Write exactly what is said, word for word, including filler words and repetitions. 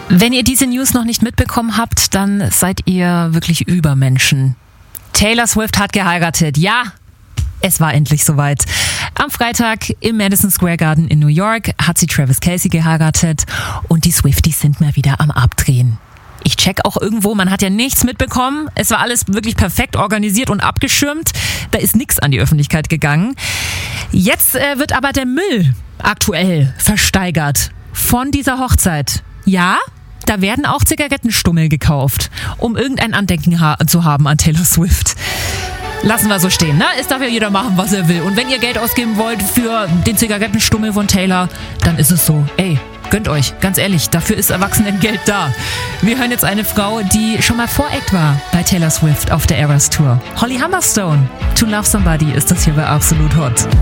Wenn ihr diese News noch nicht mitbekommen habt, dann seid ihr wirklich Übermenschen. Taylor Swift hat geheiratet. Ja, es war endlich soweit. Am Freitag im Madison Square Garden in New York hat sie Travis Kelce geheiratet und die Swifties sind mal wieder am Abdrehen. Ich check auch irgendwo, man hat ja nichts mitbekommen. Es war alles wirklich perfekt organisiert und abgeschirmt. Da ist nichts an die Öffentlichkeit gegangen. Jetzt äh, wird aber der Müll aktuell versteigert von dieser Hochzeit. Ja, da werden auch Zigarettenstummel gekauft, um irgendein Andenken ha- zu haben an Taylor Swift. Lassen wir so stehen, ne? Es darf ja jeder machen, was er will. Und wenn ihr Geld ausgeben wollt für den Zigarettenstummel von Taylor, dann ist es so. Ey, gönnt euch, ganz ehrlich, dafür ist Erwachsenengeld da. Wir hören jetzt eine Frau, die schon mal Voreact war bei Taylor Swift auf der Eras Tour. Holly Humberstone. To Love Somebody ist das hier bei Absolut Hot.